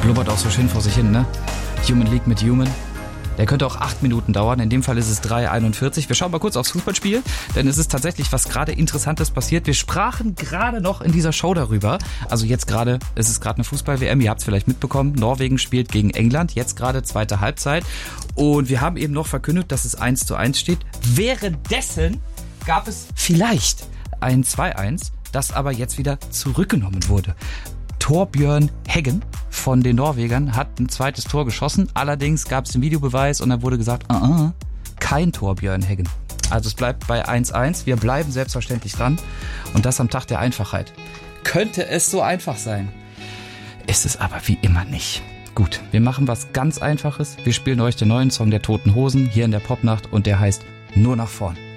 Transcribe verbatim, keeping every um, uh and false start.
blubbert auch so schön vor sich hin, ne? Human League mit Human. Der könnte auch acht Minuten dauern, in dem Fall ist es drei einundvierzig. Wir schauen mal kurz aufs Fußballspiel, denn es ist tatsächlich was gerade Interessantes passiert. Wir sprachen gerade noch in dieser Show darüber, also jetzt gerade, es ist gerade eine Fußball-W M, ihr habt es vielleicht mitbekommen, Norwegen spielt gegen England, jetzt gerade zweite Halbzeit und wir haben eben noch verkündet, dass es eins zu eins steht. Währenddessen gab es vielleicht ein zwei eins, das aber jetzt wieder zurückgenommen wurde. Torbjørn Heggen von den Norwegern hat ein zweites Tor geschossen. Allerdings gab es den Videobeweis und dann wurde gesagt, uh-uh, kein Torbjørn Heggen. Also es bleibt bei eins eins. Wir bleiben selbstverständlich dran. Und das am Tag der Einfachheit. Könnte es so einfach sein? Ist es aber wie immer nicht. Gut, wir machen was ganz Einfaches. Wir spielen euch den neuen Song der Toten Hosen hier in der Popnacht und der heißt Nur nach vorn.